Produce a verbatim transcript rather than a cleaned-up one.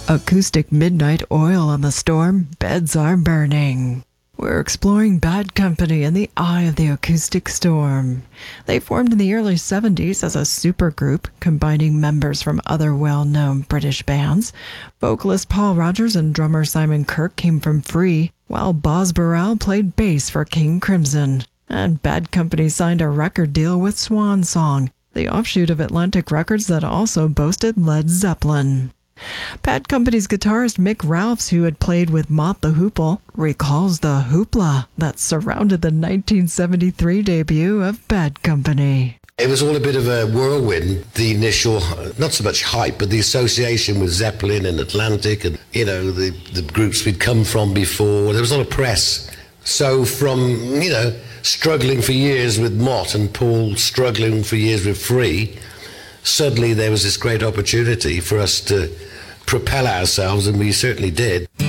Acoustic Midnight Oil on the Storm, Beds Are Burning. We're exploring Bad Company in the eye of the acoustic storm. They formed in the early seventies as a supergroup, combining members from other well-known British bands. Vocalist Paul Rogers and drummer Simon Kirke came from Free, while Boz Burrell played bass for King Crimson. And Bad Company signed a record deal with Swan Song, the offshoot of Atlantic Records that also boasted Led Zeppelin. Bad Company's guitarist Mick Ralphs, who had played with Mott the Hoople, recalls the hoopla that surrounded the nineteen seventy-three debut of Bad Company. It was all a bit of a whirlwind, the initial, not so much hype, but the association with Zeppelin and Atlantic and, you know, the, the groups we'd come from before. There was a lot of press. So from, you know, struggling for years with Mott and Paul struggling for years with Free, suddenly there was this great opportunity for us to propel ourselves, and we certainly did.